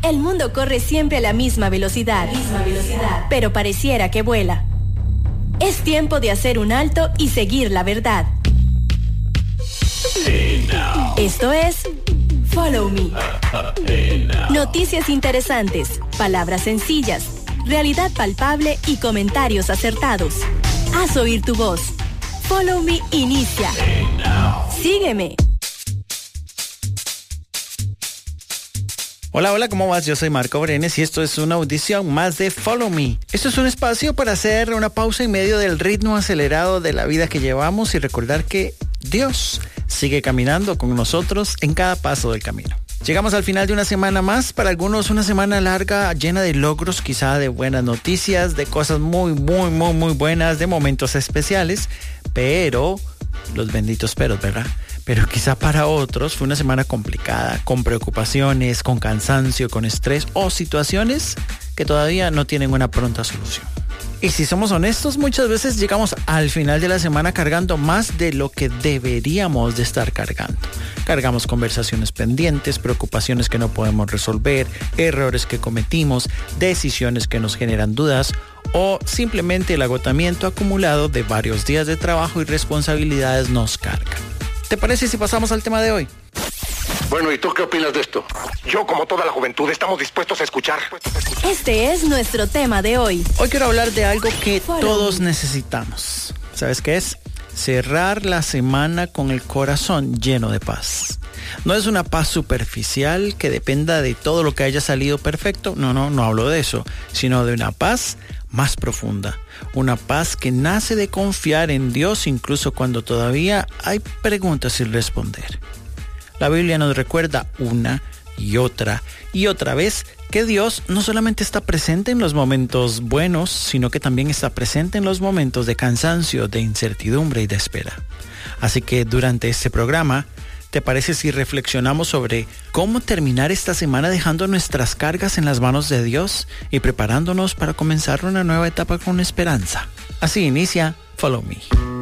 El mundo corre siempre a la misma velocidad, pero pareciera que vuela. Es tiempo de hacer un alto y seguir la verdad. Esto es Follow Me. Noticias interesantes, palabras sencillas, realidad palpable y comentarios acertados. Haz oír tu voz. Follow Me inicia. Sígueme. Hola, hola, ¿cómo vas? Yo soy Marco Brenes y esto es una audición más de Follow Me. Esto es un espacio para hacer una pausa en medio del ritmo acelerado de la vida que llevamos y recordar que Dios sigue caminando con nosotros en cada paso del camino. Llegamos al final de una semana más, para algunos una semana larga, llena de logros, quizá de buenas noticias, de cosas muy buenas, de momentos especiales, pero los benditos peros, ¿verdad? Pero quizá para otros fue una semana complicada, con preocupaciones, con cansancio, con estrés o situaciones que todavía no tienen una pronta solución. Y si somos honestos, muchas veces llegamos al final de la semana cargando más de lo que deberíamos de estar cargando. Cargamos conversaciones pendientes, preocupaciones que no podemos resolver, errores que cometimos, decisiones que nos generan dudas o simplemente el agotamiento acumulado de varios días de trabajo y responsabilidades nos carga. ¿Te parece si pasamos al tema de hoy? Bueno, ¿y tú qué opinas de esto? Yo, como toda la juventud, estamos dispuestos a escuchar. Este es nuestro tema de hoy. Hoy quiero hablar de algo que todos necesitamos. ¿Sabes qué es? Cerrar la semana con el corazón lleno de paz. No es una paz superficial que dependa de todo lo que haya salido perfecto. No hablo de eso, sino de una paz más profunda. Una paz que nace de confiar en Dios incluso cuando todavía hay preguntas sin responder. La Biblia nos recuerda una y otra vez que Dios no solamente está presente en los momentos buenos, sino que también está presente en los momentos de cansancio, de incertidumbre y de espera. Así que durante este programa, ¿te parece si reflexionamos sobre cómo terminar esta semana dejando nuestras cargas en las manos de Dios y preparándonos para comenzar una nueva etapa con esperanza? Así inicia Follow Me.